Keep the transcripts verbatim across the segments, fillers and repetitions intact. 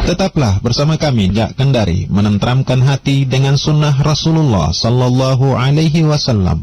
Tetaplah bersama kami Jak Kendari menenteramkan hati dengan sunnah Rasulullah Sallallahu Alaihi Wasallam.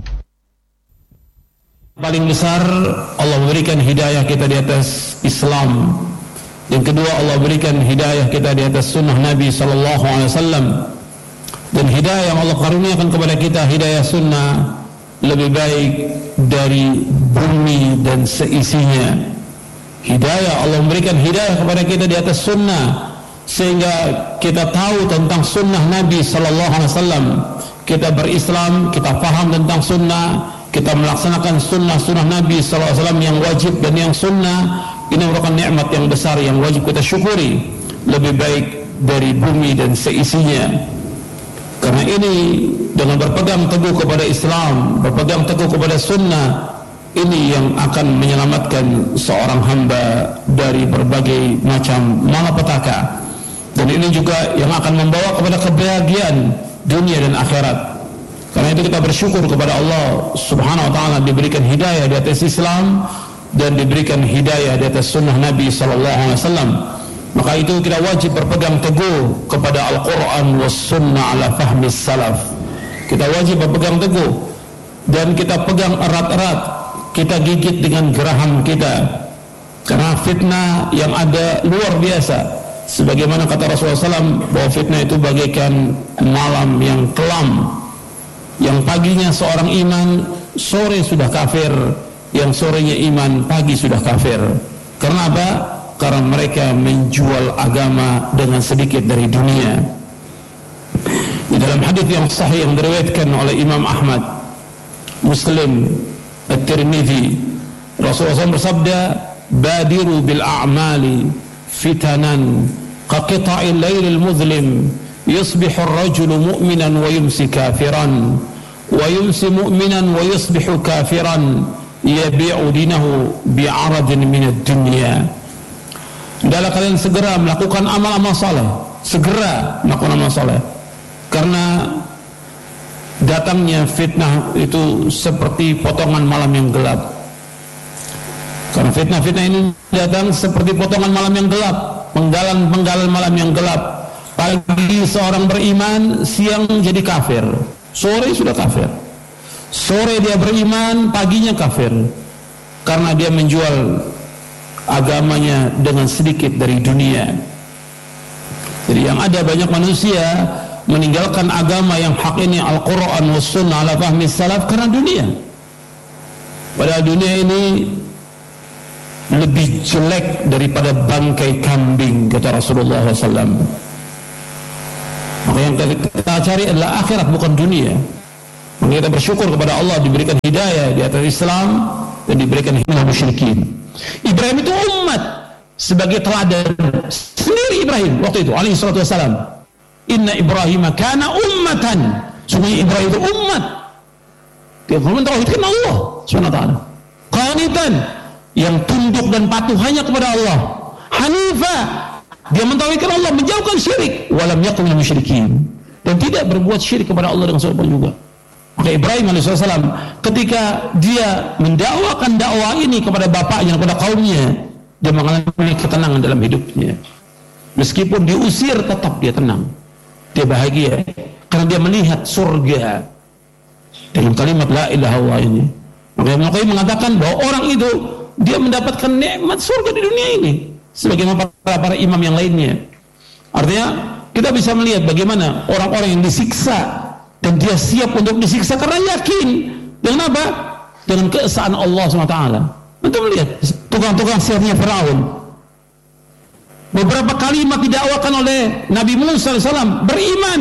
Paling besar, Allah berikan hidayah kita di atas Islam. Yang kedua, Allah berikan hidayah kita di atas sunnah Nabi Sallallahu Alaihi Wasallam. Dan hidayah yang Allah karuniakan kepada kita, hidayah sunnah, lebih baik dari bumi dan seisinya. Hidayah, Allah memberikan hidayah kepada kita di atas sunnah, sehingga kita tahu tentang sunnah Nabi Sallallahu Alaihi Wasallam. Kita berislam, kita faham tentang sunnah, kita melaksanakan sunnah-sunnah Nabi Sallallahu Alaihi Wasallam yang wajib dan yang sunnah. Ini merupakan nikmat yang besar yang wajib kita syukuri, lebih baik dari bumi dan seisinya. Karena ini, dengan berpegang teguh kepada Islam, berpegang teguh kepada sunnah, ini yang akan menyelamatkan seorang hamba dari berbagai macam malapetaka. Dan ini juga yang akan membawa kepada kebahagiaan dunia dan akhirat. Karena itu kita bersyukur kepada Allah Subhanahu wa ta'ala diberikan hidayah di atas Islam dan diberikan hidayah di atas sunnah Nabi Sallallahu Alaihi Wasallam. Maka itu kita wajib berpegang teguh kepada Al-Quran was sunnah ala fahmi salaf. Kita wajib berpegang teguh dan kita pegang erat-erat, kita gigit dengan geraham kita. Karena fitnah yang ada luar biasa. Sebagaimana kata Rasulullah shallallahu alaihi wasallam bahwa fitnah itu bagaikan malam yang kelam, yang paginya seorang iman, sore sudah kafir, yang sorenya iman, pagi sudah kafir. Karena apa? Karena mereka menjual agama dengan sedikit dari dunia. Di dalam hadis yang sahih yang diriwayatkan oleh Imam Ahmad, Muslim, At-Tirmidzi, Rasulullah shallallahu alaihi wasallam bersabda, "Badiru bil a'mali fitanan kaqita'il lailil muzlim yusbihu ar-rajulu mu'minan wa yumsi kafiran wa yumsi mu'minan wa yusbihu kafiran yabi'u dinahu bi'aradin minad dunya." Hendaklah kalian segera melakukan amal-amal saleh, segera melakukan amal saleh, karena datangnya fitnah itu seperti potongan malam yang gelap. Karena fitnah-fitnah ini datang seperti potongan malam yang gelap, penggalan-penggalan malam yang gelap. Pagi seorang beriman, siang jadi kafir, sore sudah kafir. Sore dia beriman, paginya kafir, karena dia menjual agamanya dengan sedikit dari dunia. Jadi yang ada banyak manusia meninggalkan agama yang hak ini, Al-Quran was sunnah ala fahmi salaf, karena dunia. Padahal dunia ini lebih jelek daripada bangkai kambing, kata Rasulullah shallallahu alaihi wasallam. Maka yang kita cari adalah akhirat, bukan dunia. Maka kita bersyukur kepada Allah diberikan hidayah di atas Islam dan diberikan hidayah musyrikin. Ibrahim itu umat sebagai teladan sendiri. Ibrahim waktu itu alaihi salatu wassalam, inna Ibrahim kana ummatan, sungguh Ibrahim itu umat, dia mentauhidkan Allah subhanahu wa ta'ala, qanitan, yang tunduk dan patuh hanya kepada Allah, hanifa, dia mentauhidkan Allah, menjauhkan syirik, walam yakun minal musyrikin, dan tidak berbuat syirik kepada Allah dengan sesuatu juga. Maka Ibrahim alaihissalam ketika dia mendakwakan dakwah ini kepada bapaknya, kepada kaumnya, dia mengalami ketenangan dalam hidupnya. Meskipun diusir, tetap dia tenang, dia bahagia, karena dia melihat surga dengan kalimat la ilaha illallah ini. Maka Ibnu Qayyim mengatakan bahwa orang itu dia mendapatkan nikmat surga di dunia ini, sebagaimana para, para imam yang lainnya. Artinya kita bisa melihat bagaimana orang-orang yang disiksa dan dia siap untuk disiksa karena yakin dengan apa? Dengan keesaan Allah subhanahu wa taala. Untuk melihat tukang-tukang sihirnya Firaun, beberapa kalimat didakwakan oleh Nabi Musa alaihi salam, beriman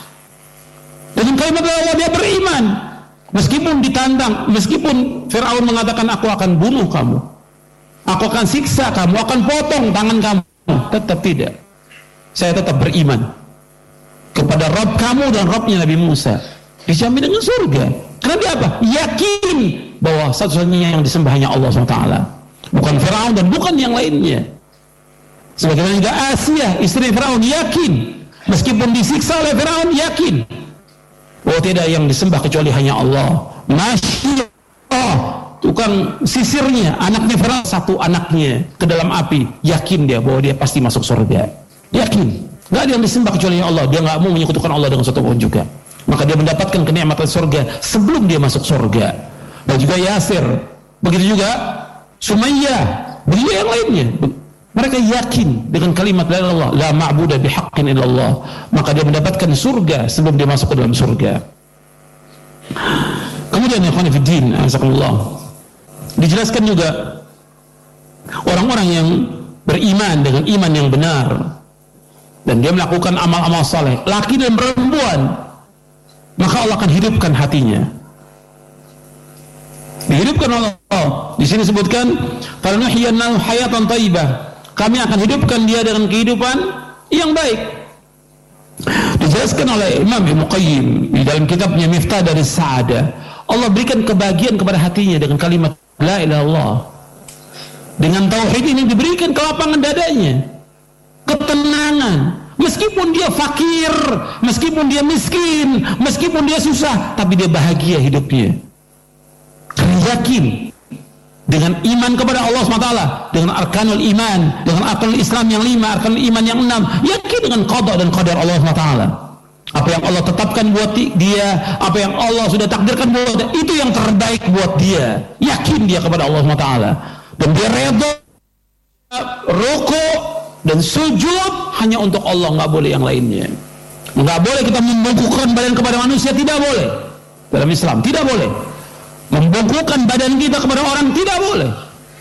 dengan kalimat Allah, dia beriman meskipun ditantang, meskipun Firaun mengatakan aku akan bunuh kamu, aku akan siksa kamu, akan potong tangan kamu, tetap tidak, saya tetap beriman kepada Rabb kamu dan Rabbnya Nabi Musa, dijamin dengan surga. Karena dia apa? Yakin bahwa satu-satunya yang disembah hanya Allah subhanahu wa taala, bukan Firaun dan bukan yang lainnya. Sebagaimana juga Asia, istri Firaun, yakin meskipun disiksa oleh Firaun, yakin bahwa tidak yang disembah kecuali hanya Allah. Masya Allah, tukang sisirnya, anaknya Firaun, satu anaknya ke dalam api, yakin dia bahwa dia pasti masuk surga. Yakin, nggak ada yang disembah kecuali Allah. Dia nggak mau menyekutukan Allah dengan sesuatu pun juga. Maka dia mendapatkan kenikmatan surga sebelum dia masuk surga. Dan juga Yasir, begitu juga Sumayyah, begitu yang lainnya. Mereka yakin dengan kalimat la ilaha illallah, la ma'budu bihaqqin illallah. Maka dia mendapatkan surga sebelum dia masuk ke dalam surga. Kemudian ya ikhwan fillah, azakumullah, dijelaskan juga orang-orang yang beriman dengan iman yang benar dan dia melakukan amal-amal saleh, laki dan perempuan, maka Allah akan hidupkan hatinya. Dihidupkan oleh Allah. Di sini sebutkan, "Falanuhyiyannahu hayatan thayyibah." Kami akan hidupkan dia dengan kehidupan yang baik. Dijelaskan oleh Imam Ibnu Qayyim di dalam kitabnya Miftah dari Sa'adah, Allah berikan kebahagiaan kepada hatinya dengan kalimat la ilaha illallah. Dengan tauhid ini diberikan kelapangan dadanya, ketenangan. Meskipun dia fakir, meskipun dia miskin, meskipun dia susah, tapi dia bahagia hidupnya. Karena yakin dengan iman kepada Allah subhanahu wa taala, dengan arkanul iman, dengan arkanul Islam yang lima, arkanul iman yang enam, yakin dengan qada dan qadar Allah subhanahu wa taala. Apa yang Allah tetapkan buat dia, apa yang Allah sudah takdirkan buat dia, itu yang terbaik buat dia. Yakin dia kepada Allah subhanahu wa taala. Dan dia redha rukuk dan sujud hanya untuk Allah, nggak boleh yang lainnya. Nggak boleh kita membungkukkan badan kepada manusia, tidak boleh. Dalam Islam tidak boleh membungkukkan badan kita kepada orang, tidak boleh.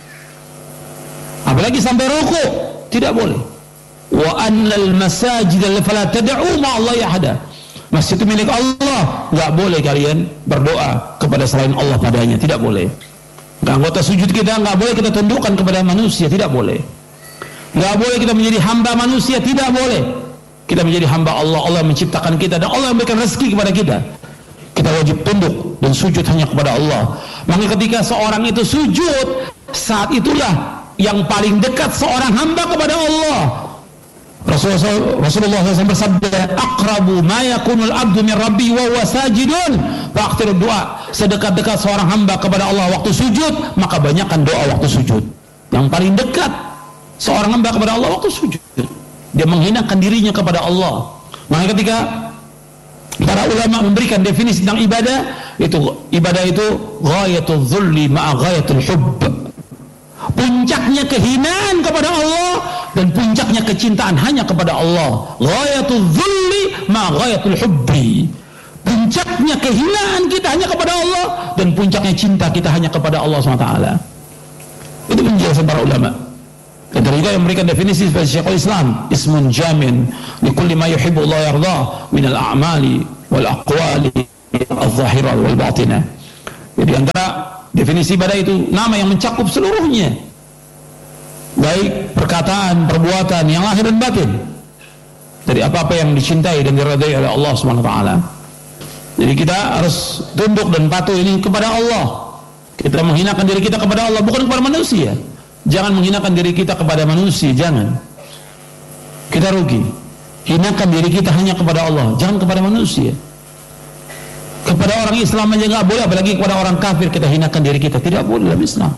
Apalagi sampai rukuk, tidak boleh. Wa annal masajid fala tad'u ma'allahi ahada. Masjid itu milik Allah, nggak boleh kalian berdoa kepada selain Allah padanya, tidak boleh. Anggota sujud kita nggak boleh kita tundukkan kepada manusia, tidak boleh. Nggak boleh kita menjadi hamba manusia, tidak boleh. Kita menjadi hamba Allah, Allah menciptakan kita dan Allah memberikan rezeki kepada kita. Kita wajib tunduk dan sujud hanya kepada Allah. Maka ketika seorang itu sujud, saat itulah yang paling dekat seorang hamba kepada Allah. Rasulullah Rasulullah shallallahu alaihi wasallam bersabda, "Aqrabu ma yakunul abdu min rabbi wa huwa sajidun, fa'akthirud du'a." Sedekat-dekat seorang hamba kepada Allah waktu sujud, maka banyakkan doa waktu sujud. Yang paling dekat seorang hamba kepada Allah waktu sujud, dia menghinakan dirinya kepada Allah. Maka ketika para ulama memberikan definisi tentang ibadah, itu ibadah itu ghayatul dzulli ma'a ghayatul hubb. Puncaknya kehinaan kepada Allah dan puncaknya kecintaan hanya kepada Allah. Ghayatul dzulli ma'a ghayatul hubbi. Puncaknya kehinaan kita hanya kepada Allah dan puncaknya cinta kita hanya kepada Allah subhanahu wa taala. Itu penjelasan para ulama. Dan juga yang memberikan definisi seperti Syekhul Islam, ismun jamin li kulli ma yuhibbu Allah yarda min al-a'mali wal aqwali adh-dhahirah wal batinah. Jadi antara definisi ibadah itu nama yang mencakup seluruhnya, baik perkataan, perbuatan yang lahir dan batin, dari apa-apa yang dicintai dan diridai oleh Allah Subhanahu wa taala. Jadi kita harus tunduk dan patuh ini kepada Allah. Kita menghinakan diri kita kepada Allah, bukan kepada manusia. Jangan menghinakan diri kita kepada manusia, jangan. Kita rugi. Hinakan diri kita hanya kepada Allah, jangan kepada manusia. Kepada orang Islam aja nggak boleh, apalagi kepada orang kafir kita hinakan diri kita, tidak boleh dalam Islam.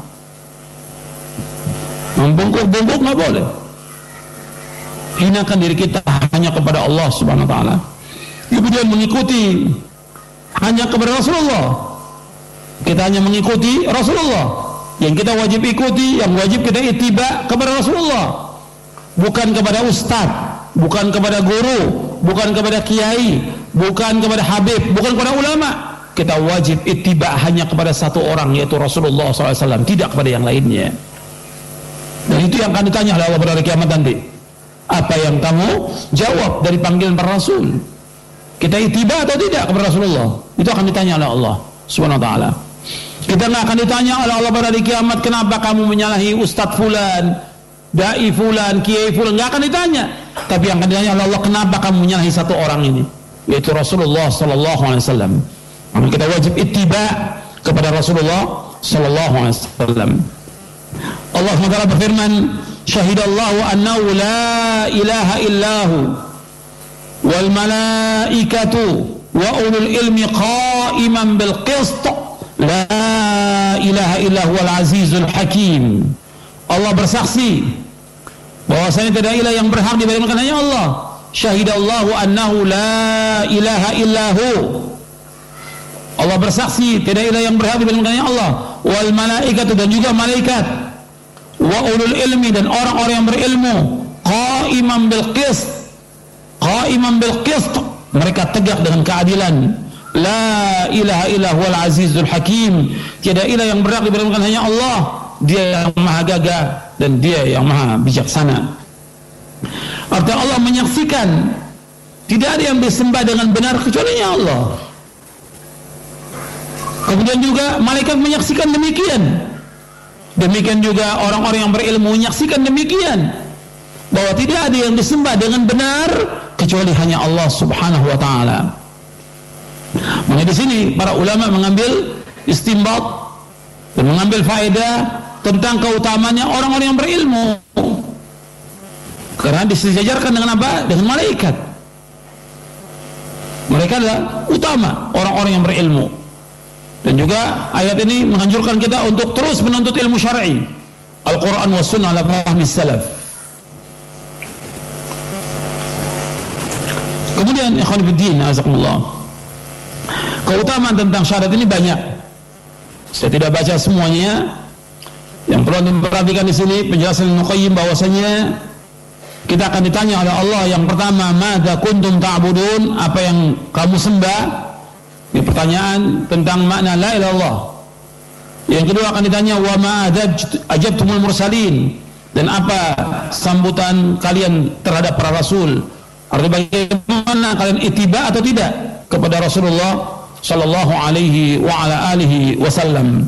Membungkuk-bungkuk nggak boleh. Hinakan diri kita hanya kepada Allah Subhanahu wa taala. Kemudian mengikuti hanya kepada Rasulullah. Kita hanya mengikuti Rasulullah. Yang kita wajib ikuti, yang wajib kita ittiba kepada Rasulullah, bukan kepada ustaz, bukan kepada guru, bukan kepada kiai, bukan kepada habib, bukan kepada ulama. Kita wajib ittiba hanya kepada satu orang, yaitu Rasulullah shallallahu alaihi wasallam, tidak kepada yang lainnya. Dan itu yang akan ditanya oleh Allah pada hari kiamat nanti. Apa yang kamu jawab dari panggilan para Rasul? Kita ittiba atau tidak kepada Rasulullah? Itu akan ditanya oleh Allah Subhanahu wa taala. Kita nggak akan ditanya oleh Allah pada hari kiamat, kenapa kamu menyalahi Ustadz Fulan, Dai Fulan, Kiai Fulan, nggak akan ditanya. Tapi yang akan ditanya oleh Allah, kenapa kamu menyalahi satu orang ini, yaitu Rasulullah Sallallahu Alaihi Wasallam. Maka kita wajib ittiba kepada Rasulullah Sallallahu Alaihi Wasallam. Allah subhanahu wa taala berfirman, syahidallahu annahu la ilaha illahu wal malaikatu wa ulul ilmi qa'iman bil qist. La ilaha illa huwal azizul hakim. Allah bersaksi bahwasanya tidak ilah yang berhak diibadakan hanya Allah. Syahidallahu annahu la ilaha illahu. Allah bersaksi tidak ilah yang berhak diibadakan hanya Allah. Wal malaikatu, dan juga malaikat. Wa ulul ilmi, dan orang-orang yang berilmu. Qa'iman bil qist. Qa'iman bil qist. Mereka tegak dengan keadilan. La ilaha illahu al azizul hakim. Tiada ilah yang berhak diibadakan hanya Allah. Dia yang maha gagah dan dia yang maha bijaksana. Artinya Allah menyaksikan tidak ada yang disembah dengan benar kecuali Allah. Kemudian juga malaikat menyaksikan demikian. Demikian juga orang-orang yang berilmu menyaksikan demikian, bahwa tidak ada yang disembah dengan benar kecuali hanya Allah Subhanahu wa taala. Maka di sini para ulama mengambil istinbat dan mengambil faedah tentang keutamanya orang-orang yang berilmu, karena disejajarkan dengan apa? Dengan malaikat. Mereka adalah utama orang-orang yang berilmu. Dan juga ayat ini menganjurkan kita untuk terus menuntut ilmu syar'i, Al-Quran wa sunnah ala fahmi salaf. Kemudian ikhwan fillah, azakumullah, keutamaan tentang syahadat ini banyak. Saya tidak baca semuanya. Yang perlu diperhatikan di sini penjelasan Ibnu Qayyim bahwasanya kita akan ditanya oleh Allah yang pertama, madza kuntum ta'budun, apa yang kamu sembah? Ini pertanyaan tentang makna la ilaha illallah. Yang kedua akan ditanya wa ma ajabtumul mursalin, dan apa sambutan kalian terhadap para rasul? Artinya bagaimana kalian ittiba atau tidak kepada Rasulullah sallallahu alaihi wa ala alihi wasallam.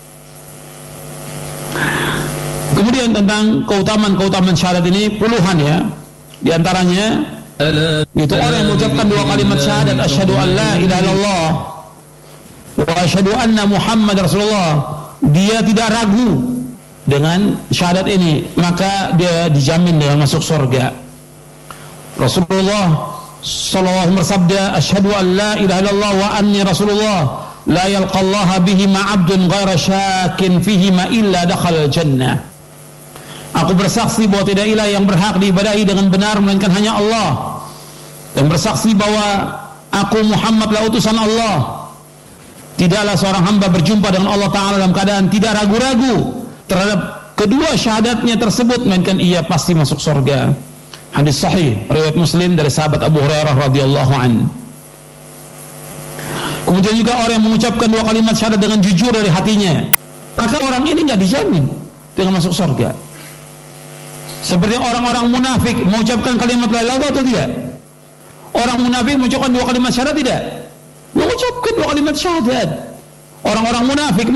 Kemudian tentang keutamaan-keutamaan syahadat ini puluhan ya. Di antaranya itu orang yang mengucapkan dua kalimat syahadat, asyhadu an la ilaha illallah wa asyhadu anna Muhammad Rasulullah, dia tidak ragu dengan syahadat ini, maka dia dijamin dengan masuk surga. Rasulullah sallallahu alaihi wasallam bersabda, asyhadu an la ilaha illallah wa anni Rasulullah, la yalqallaha bihi ma 'abdun ghaira syakin fihi ma illa dakhala jannah. Aku bersaksi bahwa tidak ilah yang berhak diibadahi dengan benar melainkan hanya Allah, dan bersaksi bahwa aku Muhammad adalah utusan Allah. Tidaklah seorang hamba berjumpa dengan Allah Ta'ala dalam keadaan tidak ragu-ragu terhadap kedua syahadatnya tersebut, melainkan ia pasti masuk surga. Hadis sahih riwayat Muslim dari sahabat Abu Hurairah radhiyallahu an. Kemudian juga orang yang mengucapkan dua kalimat syahadat dengan jujur dari hatinya, maka orang ini tidak dijamin dengan masuk surga. Seperti orang-orang munafik mengucapkan kalimat la ilaha illallah atau tidak? Orang munafik mengucapkan dua kalimat syahadat tidak? Mengucapkan dua kalimat syahadat. Orang-orang munafik